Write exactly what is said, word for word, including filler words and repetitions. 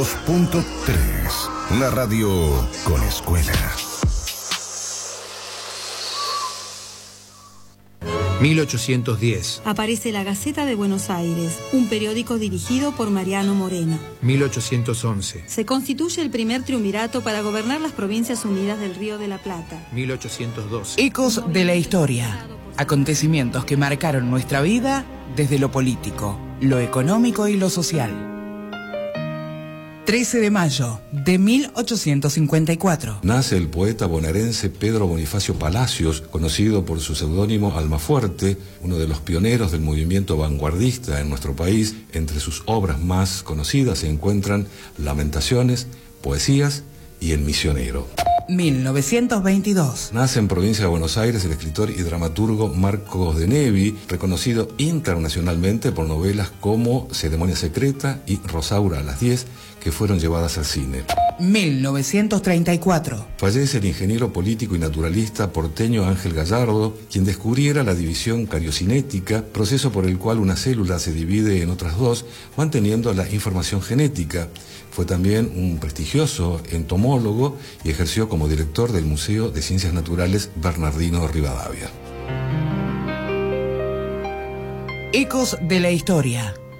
dos punto tres, una radio con escuela. mil ochocientos diez. Aparece La Gaceta de Buenos Aires, un periódico dirigido por Mariano Moreno. mil ochocientos once. Se constituye el primer triunvirato para gobernar las Provincias Unidas del Río de la Plata. mil ochocientos doce. Ecos de la historia. Acontecimientos que marcaron nuestra vida desde lo político, lo económico y lo social. trece de mayo de mil ochocientos cincuenta y cuatro. Nace el poeta bonaerense Pedro Bonifacio Palacios, conocido por su seudónimo Almafuerte, uno de los pioneros del movimiento vanguardista en nuestro país. Entre sus obras más conocidas se encuentran Lamentaciones, Poesías y El Misionero. mil novecientos veintidós. Nace en provincia de Buenos Aires el escritor y dramaturgo Marcos de Nevi, reconocido internacionalmente por novelas como Ceremonia Secreta y Rosaura a las diez, que fueron llevadas al cine. mil novecientos treinta y cuatro. Fallece el ingeniero político y naturalista porteño Ángel Gallardo, quien descubriera la división cariocinética, proceso por el cual una célula se divide en otras dos, manteniendo la información genética. Fue también un prestigioso entomólogo y ejerció como director del Museo de Ciencias Naturales Bernardino Rivadavia. Ecos de la historia.